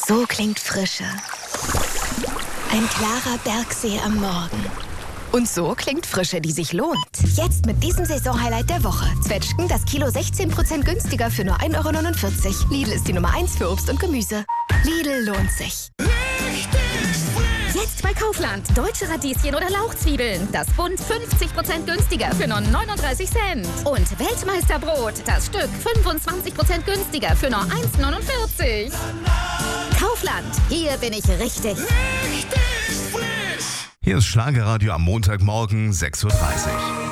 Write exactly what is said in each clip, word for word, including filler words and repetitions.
So klingt Frische. Ein klarer Bergsee am Morgen. Und so klingt Frische, die sich lohnt. Jetzt mit diesem Saisonhighlight der Woche. Zwetschgen, das Kilo sechzehn Prozent günstiger für nur ein Euro neunundvierzig. Lidl ist die Nummer eins für Obst und Gemüse. Lidl lohnt sich. Jetzt bei Kaufland. Deutsche Radieschen oder Lauchzwiebeln. Das Bund fünfzig Prozent günstiger für nur neununddreißig Cent. Und Weltmeisterbrot. Das Stück fünfundzwanzig Prozent günstiger für nur eins neunundvierzig. Kaufland. Hier bin ich richtig. Hier ist Schlagerradio am Montagmorgen sechs Uhr dreißig.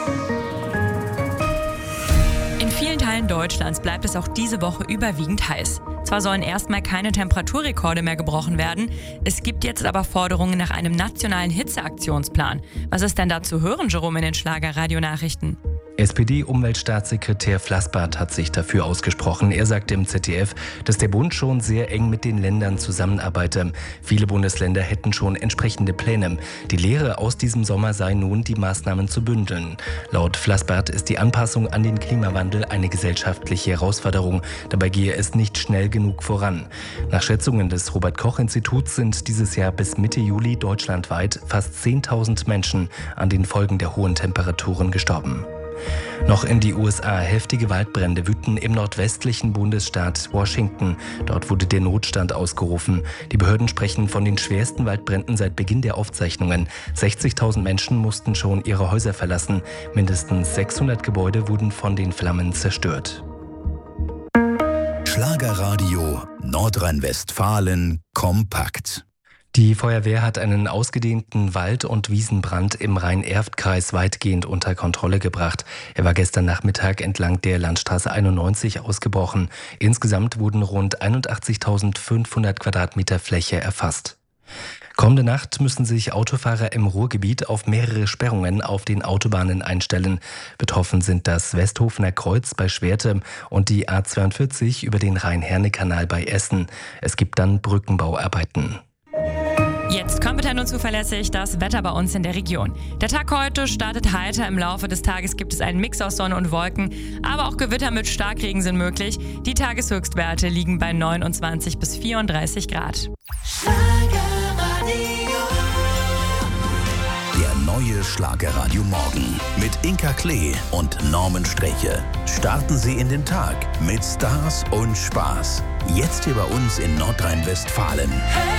In vielen Teilen Deutschlands bleibt es auch diese Woche überwiegend heiß. Zwar sollen erstmal keine Temperaturrekorde mehr gebrochen werden, es gibt jetzt aber Forderungen nach einem nationalen Hitzeaktionsplan. Was ist denn da zu hören, Jerome, in den Schlagerradio-Nachrichten? S P D-Umweltstaatssekretär Flassbart hat sich dafür ausgesprochen. Er sagte im Z D F, dass der Bund schon sehr eng mit den Ländern zusammenarbeite. Viele Bundesländer hätten schon entsprechende Pläne. Die Lehre aus diesem Sommer sei nun, die Maßnahmen zu bündeln. Laut Flassbart ist die Anpassung an den Klimawandel eine gesellschaftliche Herausforderung. Dabei gehe es nicht schnell genug voran. Nach Schätzungen des Robert-Koch-Instituts sind dieses Jahr bis Mitte Juli deutschlandweit fast zehntausend Menschen an den Folgen der hohen Temperaturen gestorben. Noch in die U S A. Heftige Waldbrände wüten im nordwestlichen Bundesstaat Washington. Dort wurde der Notstand ausgerufen. Die Behörden sprechen von den schwersten Waldbränden seit Beginn der Aufzeichnungen. sechzigtausend Menschen mussten schon ihre Häuser verlassen. Mindestens sechshundert Gebäude wurden von den Flammen zerstört. Schlagerradio Nordrhein-Westfalen kompakt. Die Feuerwehr hat einen ausgedehnten Wald- und Wiesenbrand im Rhein-Erft-Kreis weitgehend unter Kontrolle gebracht. Er war gestern Nachmittag entlang der Landstraße einundneunzig ausgebrochen. Insgesamt wurden rund einundachtzigtausendfünfhundert Quadratmeter Fläche erfasst. Kommende Nacht müssen sich Autofahrer im Ruhrgebiet auf mehrere Sperrungen auf den Autobahnen einstellen. Betroffen sind das Westhofener Kreuz bei Schwerte und die A zweiundvierzig über den Rhein-Herne-Kanal bei Essen. Es gibt dann Brückenbauarbeiten. Jetzt kompetent und zuverlässig das Wetter bei uns in der Region. Der Tag heute startet heiter. Im Laufe des Tages gibt es einen Mix aus Sonne und Wolken, aber auch Gewitter mit Starkregen sind möglich. Die Tageshöchstwerte liegen bei neunundzwanzig bis vierunddreißig Grad. Der neue Schlagerradio Morgen mit Inka Klee und Norman Streche. Starten Sie in den Tag mit Stars und Spaß. Jetzt hier bei uns in Nordrhein-Westfalen.